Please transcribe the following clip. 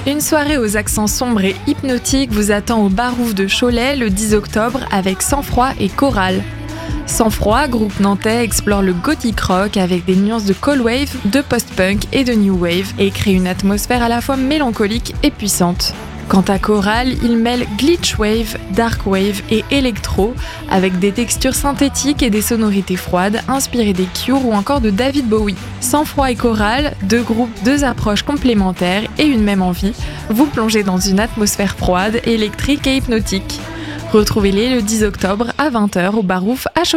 Une soirée aux accents sombres et hypnotiques vous attend au Barouf de Cholet le 10 octobre avec Sang Froid et Chorale. Sang Froid, groupe nantais, explore le gothic rock avec des nuances de cold wave, de post-punk et de new wave et crée une atmosphère à la fois mélancolique et puissante. Quant à Chorale, il mêle glitch wave, dark wave et électro avec des textures synthétiques et des sonorités froides inspirées des Cure ou encore de David Bowie. Sang Froid et Chorale, deux groupes, deux approches complémentaires et une même envie, vous plongez dans une atmosphère froide, électrique et hypnotique. Retrouvez-les le 10 octobre à 20h au Barouf à Cholet.